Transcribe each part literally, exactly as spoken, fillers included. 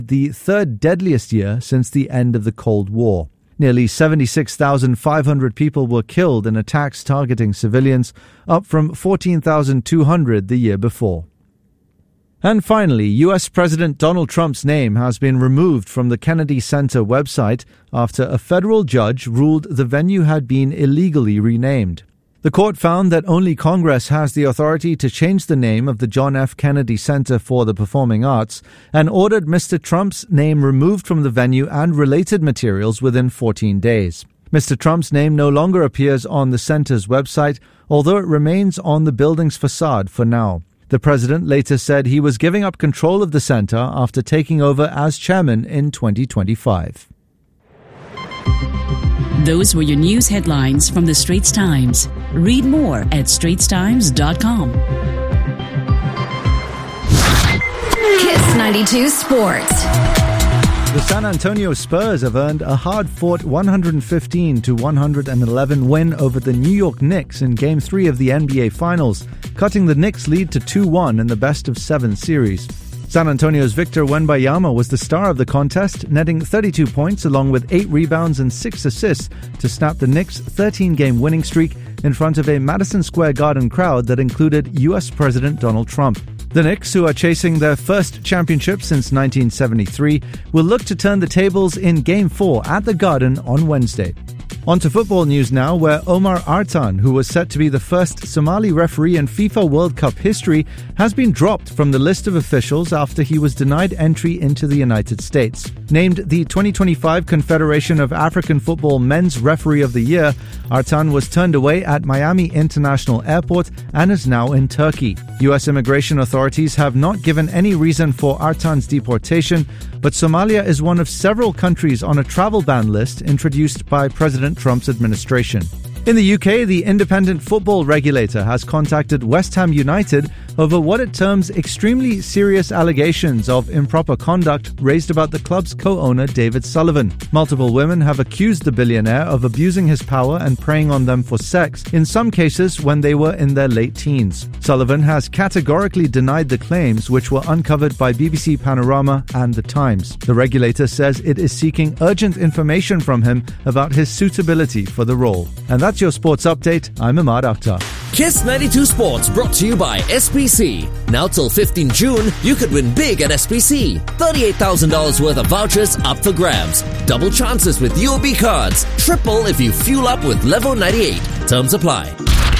the third deadliest year since the end of the Cold War. Nearly seventy-six thousand five hundred people were killed in attacks targeting civilians, up from fourteen thousand two hundred the year before. And finally, U S President Donald Trump's name has been removed from the Kennedy Center website after a federal judge ruled the venue had been illegally renamed. The court found that only Congress has the authority to change the name of the John F. Kennedy Center for the Performing Arts and ordered Mister Trump's name removed from the venue and related materials within fourteen days. Mister Trump's name no longer appears on the center's website, although it remains on the building's facade for now. The president later said he was giving up control of the center after taking over as chairman in twenty twenty-five. Those were your news headlines from the Straits Times. Read more at straits times dot com. Kiss ninety-two Sports. The San Antonio Spurs have earned a hard-fought one fifteen to one eleven win over the New York Knicks in Game three of the N B A Finals, cutting the Knicks' lead to two one in the best-of-seven series. San Antonio's Victor Wembanyama was the star of the contest, netting thirty-two points along with eight rebounds and six assists to snap the Knicks' thirteen-game winning streak in front of a Madison Square Garden crowd that included U S President Donald Trump. The Knicks, who are chasing their first championship since nineteen seventy-three, will look to turn the tables in Game four at the Garden on Wednesday. On to football news now, where Omar Artan, who was set to be the first Somali referee in FIFA World Cup history, has been dropped from the list of officials after he was denied entry into the United States. Named the twenty twenty-five Confederation of African Football Men's Referee of the Year, Artan was turned away at Miami International Airport and is now in Turkey. U S immigration authorities have not given any reason for Artan's deportation, but Somalia is one of several countries on a travel ban list introduced by President Trump's administration. In the U K, the independent football regulator has contacted West Ham United over what it terms extremely serious allegations of improper conduct raised about the club's co-owner David Sullivan. Multiple women have accused the billionaire of abusing his power and preying on them for sex, in some cases when they were in their late teens. Sullivan has categorically denied the claims, which were uncovered by B B C Panorama and The Times. The regulator says it is seeking urgent information from him about his suitability for the role. And that's your sports update. I'm Ahmad Akhtar. Kiss ninety-two Sports brought to you by S P C. Now till fifteenth of June, you could win big at S P C. thirty-eight thousand dollars worth of vouchers up for grabs. Double chances with U O B cards. Triple if you fuel up with Level ninety-eight. Terms apply.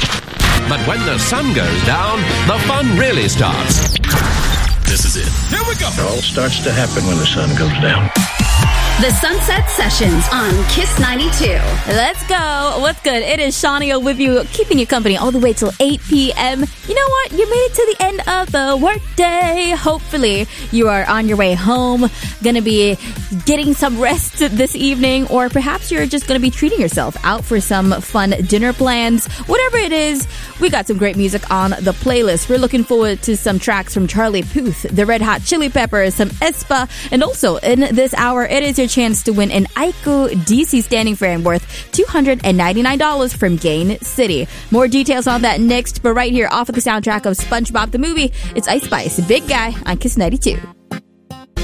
But when the sun goes down, the fun really starts. This is it. Here we go. It all starts to happen when the sun goes down. The Sunset Sessions on Kiss ninety-two. Let's go. What's good? It is Shania with you, keeping you company all the way till eight p.m. You know what? You made it to the end of the workday. Hopefully, you are on your way home, going to be getting some rest this evening, or perhaps you're just going to be treating yourself out for some fun dinner plans. Whatever it is, we got some great music on the playlist. We're looking forward to some tracks from Charlie Puth, the Red Hot Chili Peppers, some aespa, and also in this hour, it is your chance to win an Aiku D C standing fan worth two hundred ninety-nine dollars from Gain City. More details on that next, but right here off of the soundtrack of SpongeBob the movie, it's Ice Spice, Big Guy on Kiss ninety-two.